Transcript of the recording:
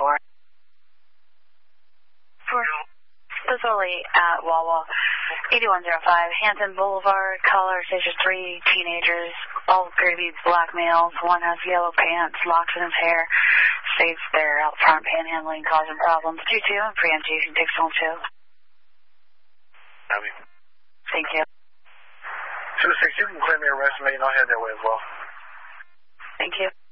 4. Fazoli at Wawa. 8105 Hampton Boulevard. Caller station 3, teenagers, all gravy black males. One has yellow pants, locks in his hair. States they're out front panhandling, causing problems. 2-2 and preemptation takes home 2. Copy. Thank you. 2-6, you can claim your arrest, and I'll head that way as well. Thank you.